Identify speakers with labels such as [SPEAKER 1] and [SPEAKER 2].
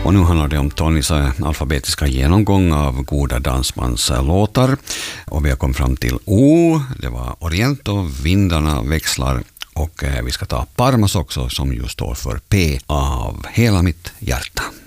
[SPEAKER 1] Och nu handlar det om Tonys alfabetiska genomgång av goda dansbandslåtar. Och vi har kommit fram till O, det var Oriento, Vindarna växlar. Och vi ska ta Parmas också som ju står för P av hela mitt hjärta.